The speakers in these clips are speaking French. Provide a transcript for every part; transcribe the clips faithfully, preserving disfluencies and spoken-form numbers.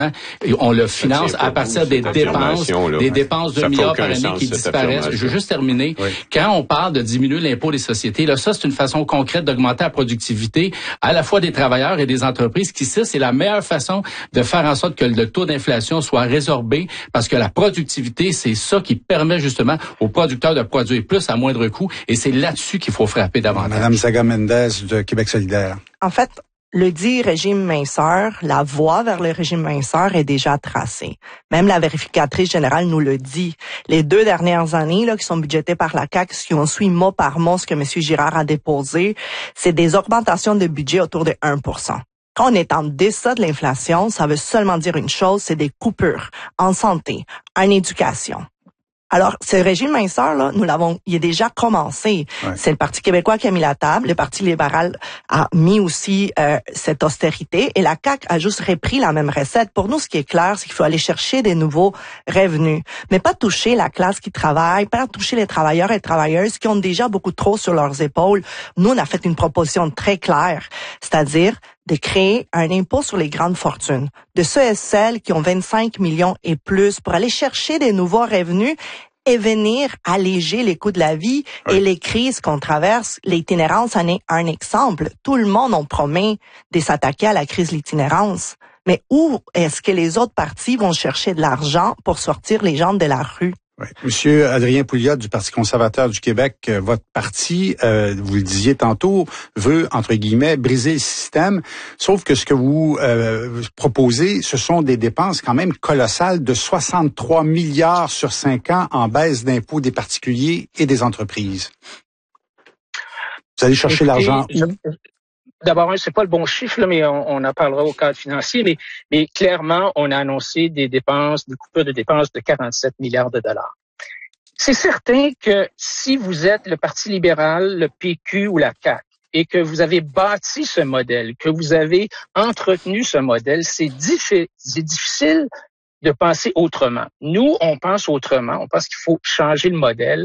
Et on le finance à partir des dépenses, là, des dépenses de milliards par année sens, qui disparaissent. Je veux juste terminer. Oui. Quand on parle de diminuer l'impôt des sociétés, là, ça, c'est une façon concrète d'augmenter la productivité à la fois des travailleurs et des entreprises, qui, ça, c'est la meilleure façon de faire en sorte que le taux d'inflation soit résorbé, parce que la productivité, c'est ça qui permet justement aux producteurs de produire plus à moindre coût, et c'est là-dessus qu'il faut frapper davantage. Madame Saga-Mendez de Québec solidaire. En fait, le dit régime minceur, la voie vers le régime minceur est déjà tracée. Même la vérificatrice générale nous le dit. Les deux dernières années là qui sont budgétées par la C A Q, si on suit mot par mot ce que M. Girard a déposé, c'est des augmentations de budget autour de un pour cent. Quand on est en deçà de l'inflation, ça veut seulement dire une chose, c'est des coupures en santé, en éducation. Alors, ce régime minceur, là, nous l'avons, il est déjà commencé. Ouais. C'est le Parti québécois qui a mis la table. Le Parti libéral a mis aussi euh, cette austérité. Et la C A Q a juste repris la même recette. Pour nous, ce qui est clair, c'est qu'il faut aller chercher des nouveaux revenus. Mais pas toucher la classe qui travaille, pas toucher les travailleurs et travailleuses qui ont déjà beaucoup trop sur leurs épaules. Nous, on a fait une proposition très claire. C'est-à-dire de créer un impôt sur les grandes fortunes, de ceux et celles qui ont vingt-cinq millions et plus, pour aller chercher des nouveaux revenus et venir alléger les coûts de la vie oui. et les crises qu'on traverse. L'itinérance en est un exemple. Tout le monde en promet de s'attaquer à la crise de l'itinérance. Mais où est-ce que les autres partis vont chercher de l'argent pour sortir les gens de la rue? Oui. Monsieur Adrien Pouliot du Parti conservateur du Québec, euh, votre parti, euh, vous le disiez tantôt, veut, entre guillemets, briser le système, sauf que ce que vous euh, proposez, ce sont des dépenses quand même colossales de soixante-trois milliards sur cinq ans en baisse d'impôts des particuliers et des entreprises. Vous allez chercher Écoutez, l'argent où? Je... D'abord, c'est pas le bon chiffre, là, mais on, on en parlera au cadre financier, mais, mais clairement, on a annoncé des dépenses, des coupures de dépenses de quarante-sept milliards de dollars. C'est certain que si vous êtes le Parti libéral, le P Q ou la C A Q, et que vous avez bâti ce modèle, que vous avez entretenu ce modèle, c'est, diffi- c'est difficile de penser autrement. Nous, on pense autrement, on pense qu'il faut changer le modèle.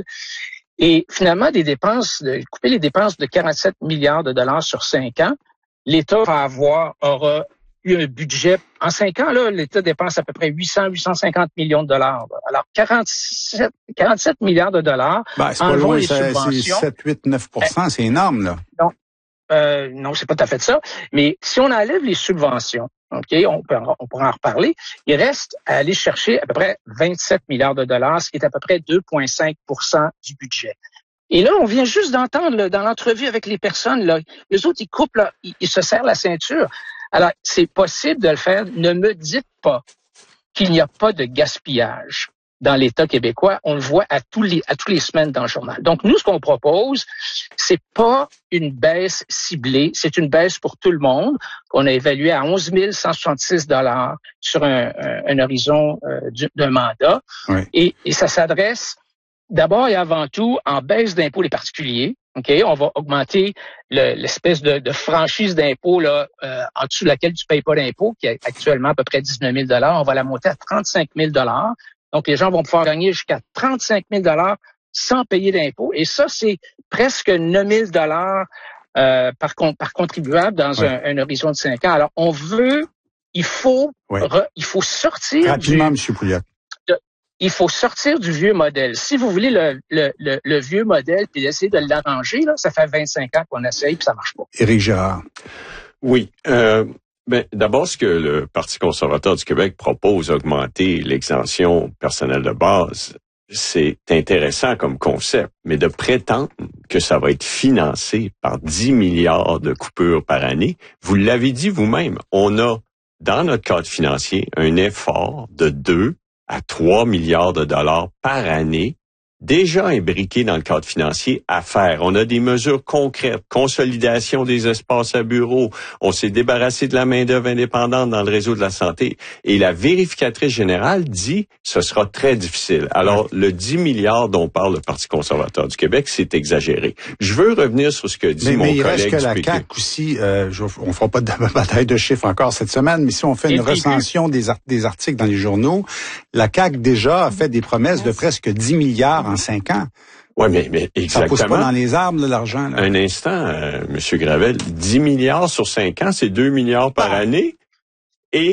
Et finalement, des dépenses, de, couper les dépenses de quarante-sept milliards de dollars sur cinq ans, l'État va avoir, aura eu un budget, en cinq ans, là, l'État dépense à peu près huit cents à huit cent cinquante millions de dollars. Alors, quarante-sept, quarante-sept milliards de dollars, ben, c'est pas loin, les c'est, subventions. C'est sept, huit, neuf pour cent, c'est énorme, là. Non, euh, non, c'est pas tout à fait ça. Mais si on enlève les subventions, OK, on peut, on pourra en reparler. Il reste à aller chercher à peu près vingt-sept milliards de dollars, ce qui est à peu près deux virgule cinq pour cent du budget. Et là, on vient juste d'entendre là, dans l'entrevue avec les personnes, là, les autres, ils coupent, là, ils, ils se serrent la ceinture. Alors, c'est possible de le faire. Ne me dites pas qu'il n'y a pas de gaspillage dans l'État québécois. On le voit à tous les, à tous les semaines dans le journal. Donc, nous, ce qu'on propose, c'est pas une baisse ciblée, c'est une baisse pour tout le monde, qu'on a évalué à onze mille cent soixante-six dollars sur un, un, un horizon euh, d'un mandat. Oui. Et, et ça s'adresse d'abord et avant tout en baisse d'impôts les particuliers. OK, on va augmenter le, l'espèce de, de franchise d'impôt là, euh, en dessous de laquelle tu payes pas d'impôt, qui est actuellement à peu près dix-neuf mille dollars. On va la monter à trente-cinq mille dollars. Donc, les gens vont pouvoir gagner jusqu'à trente-cinq mille dollars sans payer d'impôt. Et ça, c'est presque neuf mille dollars euh, par, par contribuable dans oui. un, un horizon de cinq ans. Alors, on veut, il faut, oui. re, il faut sortir rapidement, du, M. Pouliot. De, il faut sortir du vieux modèle. Si vous voulez le, le, le, le vieux modèle puis essayer de l'arranger, là, ça fait vingt-cinq ans qu'on essaye puis ça marche pas. Éric Gérard. Oui. Euh, ben, d'abord, ce que le Parti conservateur du Québec propose, augmenter l'exemption personnelle de base, c'est intéressant comme concept, mais de prétendre que ça va être financé par dix milliards de coupures par année, vous l'avez dit vous-même, on a dans notre cadre financier un effort de deux à trois milliards de dollars par année déjà imbriqués dans le cadre financier à faire. On a des mesures concrètes, consolidation des espaces à bureaux, on s'est débarrassé de la main-d'œuvre indépendante dans le réseau de la santé. Et la vérificatrice générale dit ce sera très difficile. Alors, le dix milliards dont parle le Parti conservateur du Québec, c'est exagéré. Je veux revenir sur ce que dit mais, mon mais collègue il reste que la du P Q. C A Q aussi, euh, je, on fera pas de bataille de chiffres encore cette semaine, mais si on fait une recension des, art- des articles dans les journaux, la C A Q déjà a fait des promesses de presque dix milliards en cinq ans. Oui, mais, mais exactement. Ça pousse pas dans les arbres, là, l'argent. Là. Un instant, euh, M. Gravel, dix milliards sur cinq ans, c'est deux milliards par ah. année. Et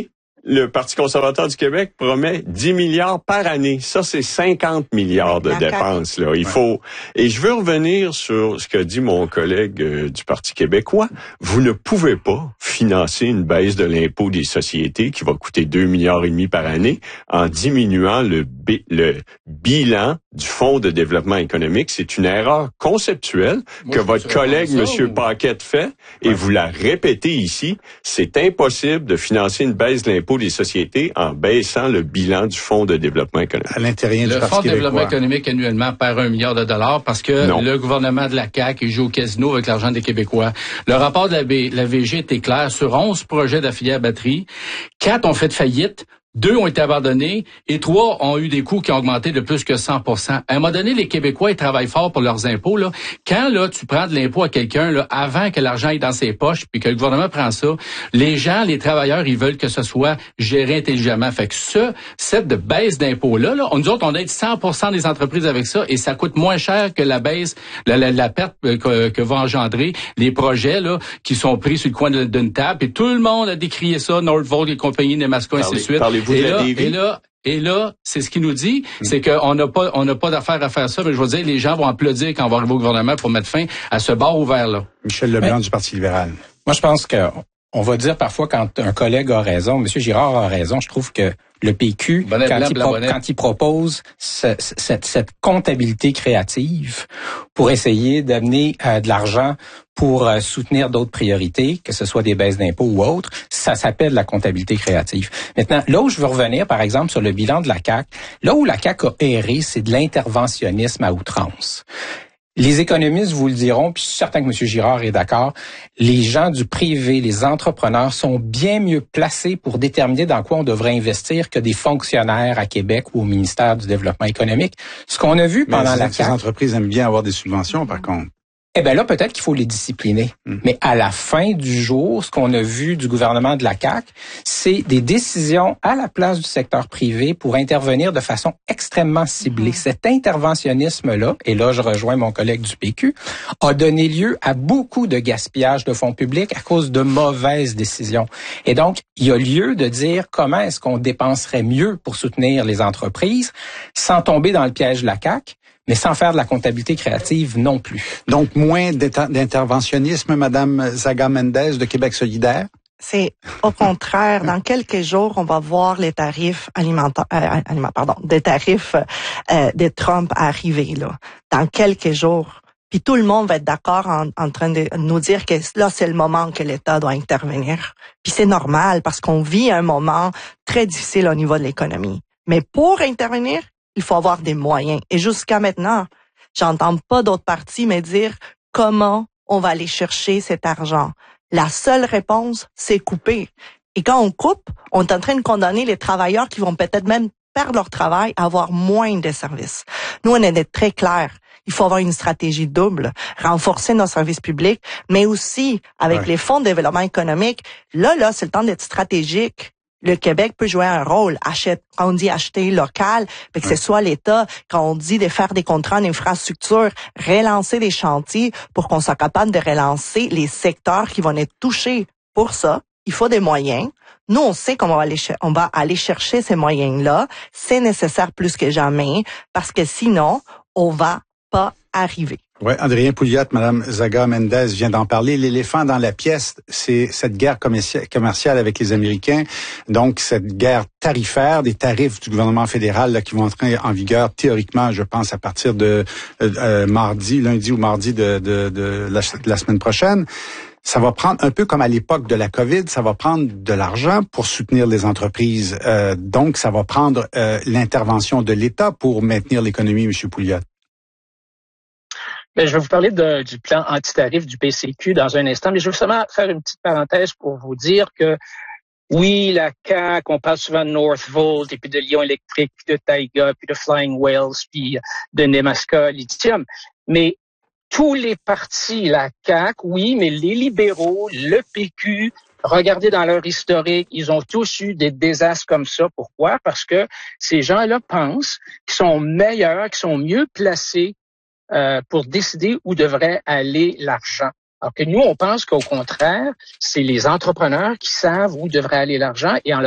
le Parti conservateur du Québec promet dix milliards par année. Ça, c'est cinquante milliards de dépenses, là. Il faut, et je veux revenir sur ce qu'a dit mon collègue euh, du Parti québécois. Vous ne pouvez pas financer une baisse de l'impôt des sociétés qui va coûter deux milliards et demi par année en diminuant le, bi- le bilan du Fonds de développement économique. C'est une erreur conceptuelle Moi, que votre collègue, ça, M. Ou... Paquette, fait, et ouais. vous la répétez ici. C'est impossible de financer une baisse de l'impôt des sociétés en baissant le bilan du Fonds de développement économique. À l'intérieur du Le Fonds de développement économique annuellement perd un milliard de dollars parce que non. le gouvernement de la C A Q joue au casino avec l'argent des Québécois. Le rapport de la, B, la V G était clair. Sur onze projets d'affiliés à batterie, quatre ont fait faillite. Deux ont été abandonnés et trois ont eu des coûts qui ont augmenté de plus que cent pour cent. À un moment donné, les Québécois, ils travaillent fort pour leurs impôts. Là. Quand là, tu prends de l'impôt à quelqu'un là, avant que l'argent aille dans ses poches puis que le gouvernement prend ça, les gens, les travailleurs, ils veulent que ce soit géré intelligemment. Fait que ce, cette de baisse d'impôts-là, là, nous autres, on aide cent pour cent des entreprises avec ça et ça coûte moins cher que la baisse, la, la, la perte que, que va engendrer les projets là qui sont pris sur le coin d'une table. Et tout le monde a décrié ça, Northvolt, les compagnies, Nemaska, ainsi de suite. Et là, et là, et là, c'est ce qu'il nous dit, mmh. c'est qu'on n'a pas, on n'a pas d'affaire à faire ça. Mais je veux dire, les gens vont applaudir quand on va arriver au gouvernement pour mettre fin à ce bar ouvert-là. Michel Leblanc du Parti libéral. Moi, je pense que on va dire parfois quand un collègue a raison, M. Girard a raison, je trouve que le P Q, bonnet quand, blanc, il pro- quand il propose ce, cette, cette comptabilité créative pour essayer d'amener euh, de l'argent pour euh, soutenir d'autres priorités, que ce soit des baisses d'impôts ou autres, ça s'appelle la comptabilité créative. Maintenant, là où je veux revenir, par exemple, sur le bilan de la C A Q, là où la C A Q a erré, c'est de l'interventionnisme à outrance. Les économistes vous le diront, puis je suis certain que M. Girard est d'accord, les gens du privé, les entrepreneurs sont bien mieux placés pour déterminer dans quoi on devrait investir que des fonctionnaires à Québec ou au ministère du Développement économique. Ce qu'on a vu pendant Mais la C A Q... Les entreprises aiment bien avoir des subventions, par contre. Eh bien là, peut-être qu'il faut les discipliner. Mmh. Mais à la fin du jour, ce qu'on a vu du gouvernement de la C A Q, c'est des décisions à la place du secteur privé pour intervenir de façon extrêmement ciblée. Mmh. Cet interventionnisme-là, et là je rejoins mon collègue du P Q, a donné lieu à beaucoup de gaspillage de fonds publics à cause de mauvaises décisions. Et donc, il y a lieu de dire comment est-ce qu'on dépenserait mieux pour soutenir les entreprises sans tomber dans le piège de la C A Q, mais sans faire de la comptabilité créative non plus. Donc, moins d'interventionnisme, Madame Zaga Mendez de Québec solidaire? C'est au contraire, dans quelques jours, on va voir les tarifs alimentaires, euh, aliment, pardon, des tarifs euh, de Trump arriver, là. Dans quelques jours. Puis tout le monde va être d'accord en, en train de nous dire que là, c'est le moment que l'État doit intervenir. Puis c'est normal, parce qu'on vit un moment très difficile au niveau de l'économie. Mais pour intervenir, il faut avoir des moyens. Et jusqu'à maintenant, j'entends pas d'autres partis me dire comment on va aller chercher cet argent. La seule réponse, c'est couper. Et quand on coupe, on est en train de condamner les travailleurs qui vont peut-être même perdre leur travail à avoir moins de services. Nous, on est très clairs. Il faut avoir une stratégie double, renforcer nos services publics, mais aussi avec ouais. les fonds de développement économique. Là, là, c'est le temps d'être stratégique. Le Québec peut jouer un rôle. Achète, quand on dit acheter local, que ouais. ce soit l'État, quand on dit de faire des contrats en infrastructure, relancer des chantiers pour qu'on soit capable de relancer les secteurs qui vont être touchés. Pour ça, il faut des moyens. Nous, on sait qu'on va aller, on va aller chercher ces moyens-là. C'est nécessaire plus que jamais parce que sinon, on va pas arriver. Oui, Adrien Pouliot, Madame Zaga Mendez vient d'en parler. L'éléphant dans la pièce, c'est cette guerre commerciale avec les Américains. Donc, cette guerre tarifaire, des tarifs du gouvernement fédéral là, qui vont entrer en vigueur théoriquement, je pense, à partir de euh, mardi, lundi ou mardi de, de, de, la, de la semaine prochaine. Ça va prendre un peu comme à l'époque de la COVID, ça va prendre de l'argent pour soutenir les entreprises. Euh, donc, ça va prendre euh, l'intervention de l'État pour maintenir l'économie, M. Pouliot. Bien, je vais vous parler de, du plan anti-tarif du P C Q dans un instant, mais je veux seulement faire une petite parenthèse pour vous dire que oui, la C A Q, on parle souvent de Northvolt et puis de Lion Électrique, puis de Taiga, puis de Flying Whales, puis de Nemaska Lithium, mais tous les partis, la C A Q, oui, mais les libéraux, le P Q, regardez dans leur historique, ils ont tous eu des désastres comme ça. Pourquoi? Parce que ces gens-là pensent qu'ils sont meilleurs, qu'ils sont mieux placés Euh, pour décider où devrait aller l'argent. Alors que nous, on pense qu'au contraire, c'est les entrepreneurs qui savent où devrait aller l'argent et en leur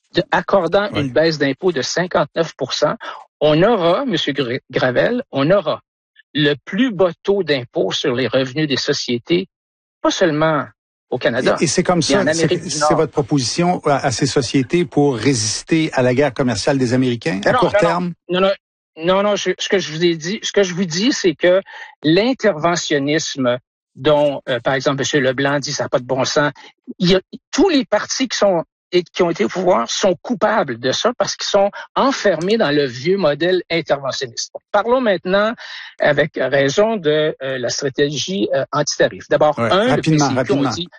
de, accordant oui. une baisse d'impôt de cinquante-neuf pour cent, on aura, M. Gravel, on aura le plus bas taux d'impôt sur les revenus des sociétés, pas seulement au Canada. Et, et c'est comme ça, c'est, c'est votre proposition à, à ces sociétés pour résister à la guerre commerciale des Américains à non, court non, terme? Non, non, non, non, je, ce que je vous ai dit, ce que je vous dis, c'est que l'interventionnisme dont, euh, par exemple, M. Leblanc dit ça n'a pas de bon sens, il y a tous les partis qui sont et qui ont été au pouvoir sont coupables de ça parce qu'ils sont enfermés dans le vieux modèle interventionniste. Parlons maintenant avec raison de euh, la stratégie euh, anti-tarif. D'abord, ouais, un, le P C Q, on dit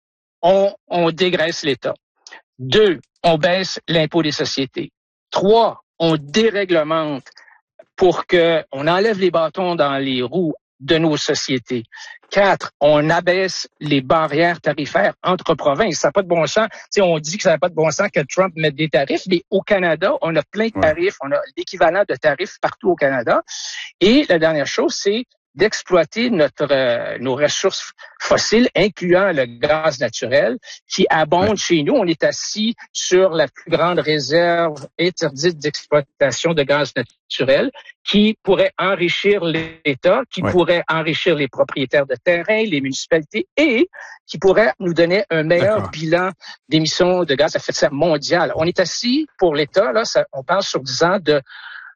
on, on dégraisse l'État. Deux, on baisse l'impôt des sociétés. Trois, on déréglemente pour que on enlève les bâtons dans les roues de nos sociétés. Quatre, on abaisse les barrières tarifaires entre provinces. Ça n'a pas de bon sens. T'sais, on dit que ça n'a pas de bon sens que Trump mette des tarifs, mais au Canada, on a plein de tarifs. Ouais. On a l'équivalent de tarifs partout au Canada. Et la dernière chose, c'est d'exploiter notre euh, nos ressources fossiles, incluant le gaz naturel, qui abonde ouais. chez nous. On est assis sur la plus grande réserve interdite d'exploitation de gaz naturel, qui pourrait enrichir l'État, qui ouais. pourrait enrichir les propriétaires de terrain, les municipalités, et qui pourrait nous donner un meilleur D'accord. bilan d'émissions de gaz à effet de serre mondial. On est assis pour l'État, là, ça, on pense sur dix ans de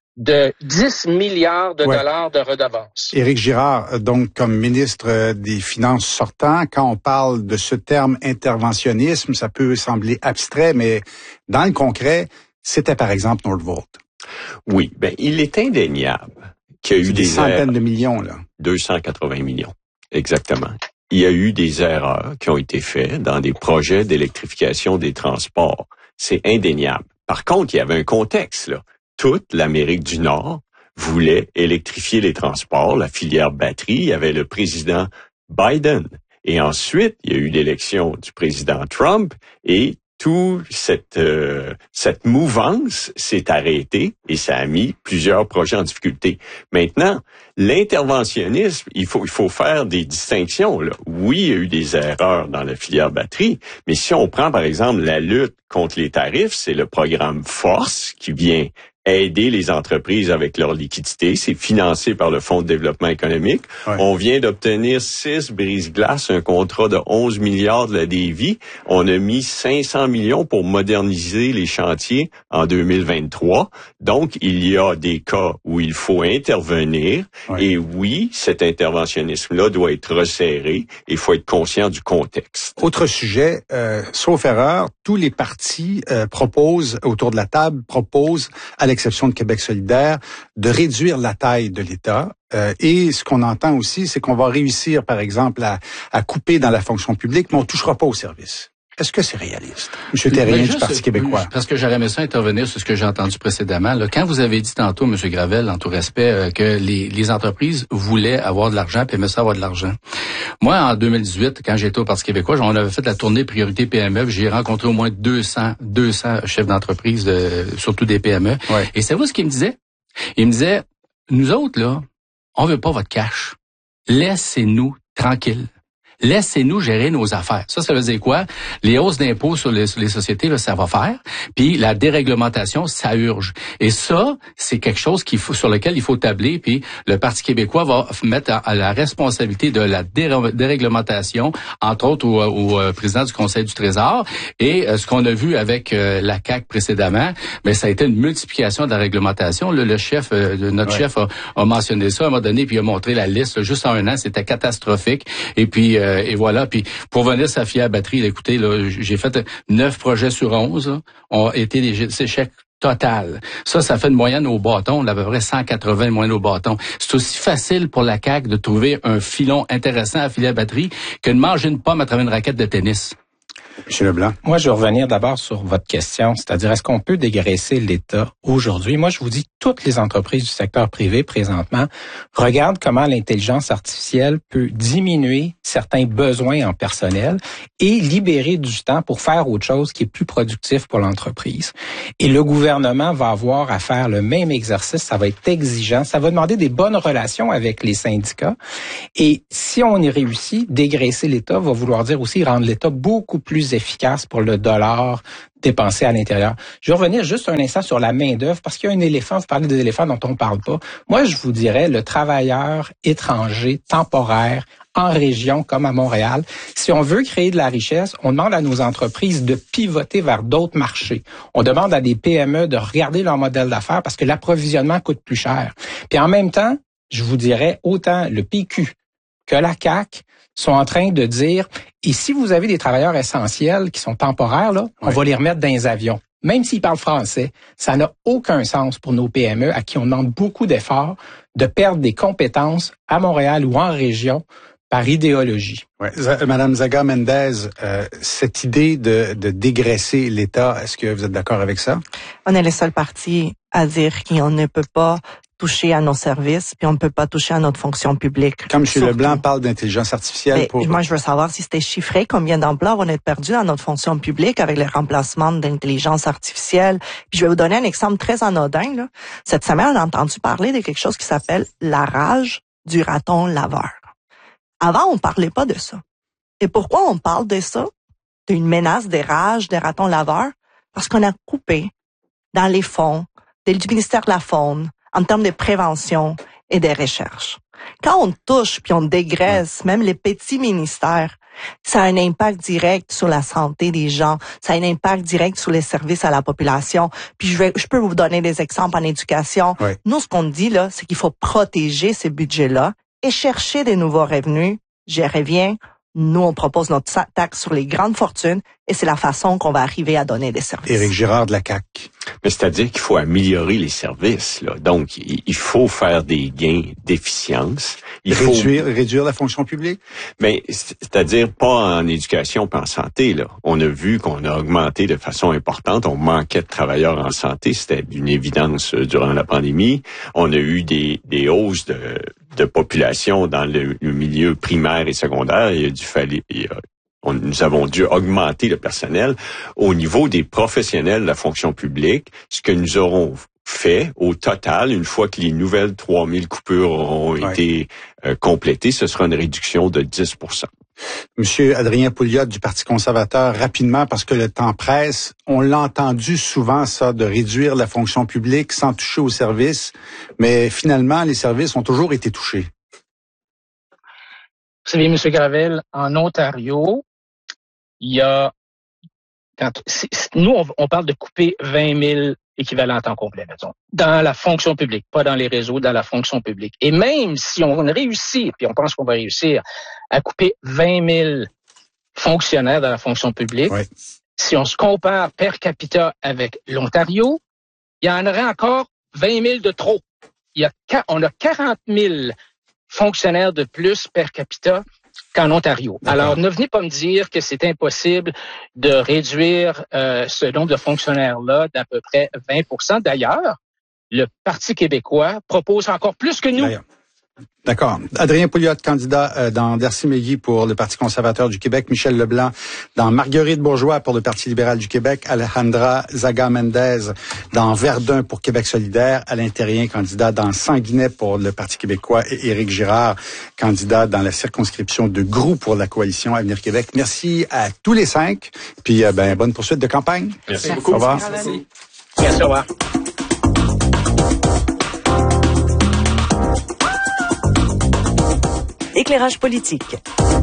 de dix milliards de ouais. dollars de redevances. Éric Girard, donc comme ministre des Finances sortant, quand on parle de ce terme interventionnisme, ça peut sembler abstrait, mais dans le concret, c'était par exemple Nordvolt. Oui, ben il est indéniable qu'il y a eu C'est des, des centaines erreurs, de millions là. deux cent quatre-vingts millions, exactement. Il y a eu des erreurs qui ont été faites dans des projets d'électrification des transports. C'est indéniable. Par contre, il y avait un contexte là. Toute l'Amérique du Nord voulait électrifier les transports, la filière batterie. Il y avait le président Biden. Et ensuite, il y a eu l'élection du président Trump et toute cette, euh, cette mouvance s'est arrêtée et ça a mis plusieurs projets en difficulté. Maintenant, l'interventionnisme, il faut, il faut faire des distinctions, là. Oui, il y a eu des erreurs dans la filière batterie, mais si on prend par exemple la lutte contre les tarifs, c'est le programme Force qui vient aider les entreprises avec leur liquidité. C'est financé par le Fonds de développement économique. Ouais. On vient d'obtenir six brise-glaces, un contrat de onze milliards de la Davy. On a mis cinq cents millions pour moderniser les chantiers en deux mille vingt-trois. Donc, il y a des cas où il faut intervenir. Ouais. Et oui, cet interventionnisme-là doit être resserré. Il faut être conscient du contexte. Autre sujet, euh, sauf erreur, tous les partis euh, proposent, autour de la table, proposent à l'exception de Québec solidaire, de réduire la taille de l'État. Euh, et ce qu'on entend aussi, c'est qu'on va réussir, par exemple, à, à couper dans la fonction publique, mais on ne touchera pas aux services. Est-ce que c'est réaliste? Monsieur Thérien du Parti québécois. Parce que j'aurais aimé ça intervenir sur ce que j'ai entendu précédemment. Là, quand vous avez dit tantôt, M. Gravel, en tout respect, euh, que les, les entreprises voulaient avoir de l'argent puis aimaient ça avoir de l'argent. Moi, en deux mille dix-huit, quand j'étais au Parti québécois, on avait fait la tournée priorité P M E. J'ai rencontré au moins deux cents, deux cents chefs d'entreprise, de, surtout des P M E. Ouais. Et c'est vous ce qu'ils me disaient? Ils me disaient, nous autres, là, on veut pas votre cash. Laissez-nous tranquilles. Laissez-nous gérer nos affaires. Ça, ça veut dire quoi? Les hausses d'impôts sur les, sur les sociétés, là, ça va faire. Puis la déréglementation, ça urge. Et ça, c'est quelque chose qu'il faut, sur lequel il faut tabler. Puis le Parti québécois va mettre à, à la responsabilité de la dé, déréglementation, entre autres au, au, au président du Conseil du Trésor. Et euh, ce qu'on a vu avec euh, la C A Q précédemment, mais ça a été une multiplication de la réglementation. Le, le chef, euh, notre ouais. chef a, a mentionné ça à un moment donné, puis il a montré la liste. Là, juste en un an, c'était catastrophique. Et puis euh, et voilà. Puis pour venir sa filière batterie, là, écoutez, là, j'ai fait neuf projets sur onze, là, ont été des échecs total. Ça, ça fait une moyenne au bâton, on a à peu près cent quatre-vingts moyennes au bâton. C'est aussi facile pour la C A Q de trouver un filon intéressant à filière batterie que de manger une pomme à travers une raquette de tennis. Monsieur Leblanc. Moi, je vais revenir d'abord sur votre question, c'est-à-dire est-ce qu'on peut dégraisser l'État aujourd'hui? Moi, je vous dis, toutes les entreprises du secteur privé présentement regardent comment l'intelligence artificielle peut diminuer certains besoins en personnel et libérer du temps pour faire autre chose qui est plus productif pour l'entreprise. Et le gouvernement va avoir à faire le même exercice, ça va être exigeant, ça va demander des bonnes relations avec les syndicats. Et si on y réussit, dégraisser l'État va vouloir dire aussi rendre l'État beaucoup plus plus efficace pour le dollar dépensé à l'intérieur. Je vais revenir juste un instant sur la main-d'œuvre parce qu'il y a un éléphant, vous parlez des éléphants dont on parle pas. Moi, je vous dirais le travailleur étranger temporaire en région comme à Montréal. Si on veut créer de la richesse, on demande à nos entreprises de pivoter vers d'autres marchés. On demande à des P M E de regarder leur modèle d'affaires parce que l'approvisionnement coûte plus cher. Puis en même temps, je vous dirais autant le P Q que la C A Q sont en train de dire, et si vous avez des travailleurs essentiels qui sont temporaires, là, on oui. va les remettre dans les avions. Même s'ils parlent français, ça n'a aucun sens pour nos P M E à qui on demande beaucoup d'efforts de perdre des compétences à Montréal ou en région par idéologie. Ouais. Madame Zaga Mendez, euh, cette idée de, de dégraisser l'État, est-ce que vous êtes d'accord avec ça? On est les seuls partis à dire qu'on ne peut pas toucher à nos services, puis on ne peut pas toucher à notre fonction publique. Comme M. Leblanc parle d'intelligence artificielle Mais pour... Moi, je veux savoir si c'était chiffré, combien d'emplois on a perdu dans notre fonction publique avec le remplacement d'intelligence artificielle. Puis je vais vous donner un exemple très anodin. Là. Cette semaine, on a entendu parler de quelque chose qui s'appelle la rage du raton laveur. Avant, on parlait pas de ça. Et pourquoi on parle de ça? D'une menace des rages des ratons laveurs? Parce qu'on a coupé dans les fonds du ministère de la Faune en termes de prévention et de recherche. Quand on touche puis on dégraisse même les petits ministères, ça a un impact direct sur la santé des gens, ça a un impact direct sur les services à la population. Puis je vais, je peux vous donner des exemples en éducation. Oui. Nous, ce qu'on dit là, c'est qu'il faut protéger ces budgets-là et chercher des nouveaux revenus. J'y reviens. Nous, on propose notre taxe sur les grandes fortunes et c'est la façon qu'on va arriver à donner des services. Éric Girard de la C A Q. Mais c'est-à-dire qu'il faut améliorer les services, là. Donc, il faut faire des gains d'efficience. Il réduire, faut réduire la fonction publique? Mais c'est-à-dire pas en éducation pas en santé, là. On a vu qu'on a augmenté de façon importante. On manquait de travailleurs en santé. C'était une évidence durant la pandémie. On a eu des, des hausses de, de population dans le, le milieu primaire et secondaire. Il a dû falloir, il a, on, nous avons dû augmenter le personnel. Au niveau des professionnels de la fonction publique, ce que nous aurons fait au total, une fois que les nouvelles trois mille coupures auront ouais. été euh, complétées, ce sera une réduction de dix pour cent. Monsieur Adrien Pouliot du Parti conservateur, rapidement, parce que le temps presse, on l'a entendu souvent, ça, de réduire la fonction publique sans toucher aux services, mais finalement, les services ont toujours été touchés. Vous savez, M. Gravel, en Ontario, il y a... Quand, c'est, c'est, nous, on, on parle de couper vingt mille équivalents à temps complet, mettons, dans la fonction publique, pas dans les réseaux, dans la fonction publique. Et même si on réussit, puis on pense qu'on va réussir, à couper vingt mille fonctionnaires dans la fonction publique, oui. si on se compare per capita avec l'Ontario, il y en aurait encore vingt mille de trop. Il y a, on a quarante mille fonctionnaires de plus per capita qu'en Ontario. D'accord. Alors, ne venez pas me dire que c'est impossible de réduire euh, ce nombre de fonctionnaires-là d'à peu près vingt pour cent. D'ailleurs, le Parti québécois propose encore plus que nous. D'ailleurs. D'accord. Adrien Pouliot, candidat euh, dans Darcy-Méghis pour le Parti conservateur du Québec. Michel Leblanc dans Marguerite-Bourgeois pour le Parti libéral du Québec. Alejandra Zaga Mendez dans Verdun pour Québec solidaire. Alain Terrien, candidat dans Sanguinet pour le Parti québécois. Et Éric Girard, candidat dans la circonscription de Groux pour la coalition Avenir Québec. Merci à tous les cinq. Puis, euh, ben, bonne poursuite de campagne. Merci, Merci beaucoup. Au revoir. Merci. Merci, au revoir. Éclairage politique.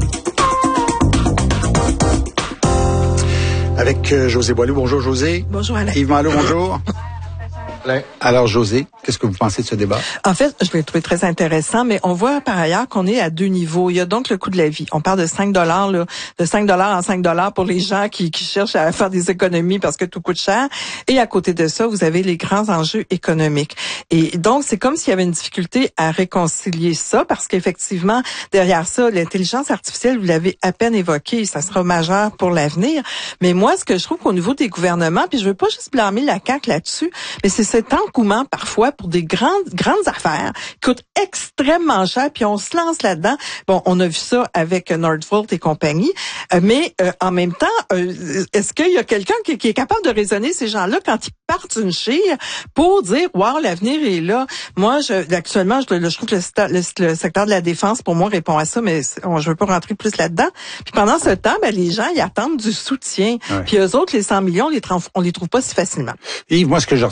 Avec euh, José Boileau. Bonjour, José. Bonjour, Alain. Yves Malo, bonjour. Alors, José, qu'est-ce que vous pensez de ce débat? En fait, je l'ai trouvé très intéressant, mais on voit par ailleurs qu'on est à deux niveaux. Il y a donc le coût de la vie. On parle de cinq dollars, là, de cinq dollars en cinq dollars pour les gens qui, qui cherchent à faire des économies parce que tout coûte cher. Et à côté de ça, vous avez les grands enjeux économiques. Et donc, c'est comme s'il y avait une difficulté à réconcilier ça parce qu'effectivement, derrière ça, l'intelligence artificielle, vous l'avez à peine évoqué, ça sera majeur pour l'avenir. Mais moi, ce que je trouve qu'au niveau des gouvernements, puis je veux pas juste blâmer la C A Q là-dessus, mais c'est cet engouement parfois pour des grandes grandes affaires qui coûtent extrêmement cher, puis on se lance là-dedans. Bon, on a vu ça avec Nordvolt et compagnie, euh, mais euh, en même temps, euh, est-ce qu'il y a quelqu'un qui, qui est capable de raisonner ces gens-là quand ils partent une chire pour dire, wow, l'avenir est là. Moi, je, actuellement, je, je trouve que le, le, le secteur de la défense, pour moi, répond à ça, mais on, je veux pas rentrer plus là-dedans. Puis pendant ce temps, ben, les gens, ils attendent du soutien. Ouais. Puis eux autres, les cent millions, on les, on les trouve pas si facilement. Yves, moi, ce que je